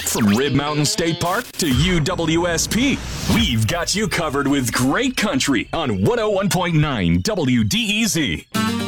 From Rib Mountain State Park to UWSP, we've got you covered with great country on 101.9 WDEZ.